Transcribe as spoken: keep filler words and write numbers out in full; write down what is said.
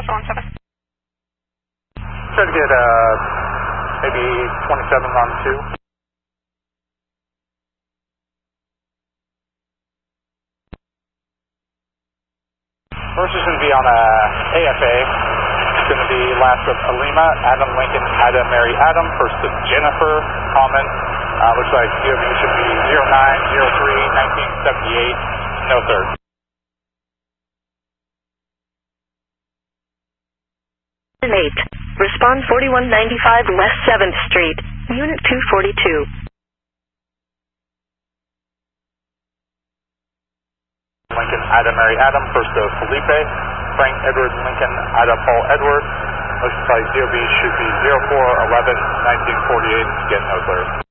one seven. Try to get uh, maybe twenty-seven on two. First is going to be on a A F A. It's going to be last of Alima, Adam Lincoln, Ida Mary Adam. First of Jennifer, common. Uh, looks like D O B should be zero nine zero three nineteen seventy-eight. No third. eight. Respond forty-one ninety-five West seventh Street, Unit two forty-two. Lincoln, Ida Mary Adam, first of Felipe, Frank Edward Lincoln, Ida Paul Edward. Looks like D O B should be zero four eleven nineteen forty-eight, get no clear.